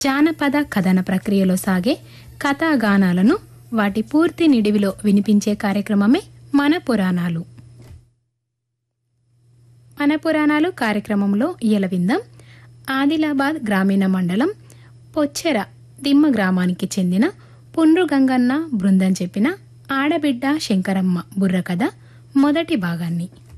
జానపద కథన ప్రక్రియలో సాగే కథాగానాలను వాటి పూర్తి నిడివిలో వినిపించే కార్యక్రమమే మన పురాణాలు. మన పురాణాలు కార్యక్రమంలో ఇయల విందాం. ఆదిలాబాద్ గ్రామీణ మండలం పొచ్చెర దిమ్మ గ్రామానికి చెందిన పుండ్రు గంగన్న బృందం చెప్పిన ఆడబిడ్డ శంకరమ్మ బుర్ర కథ మొదటి భాగాన్ని.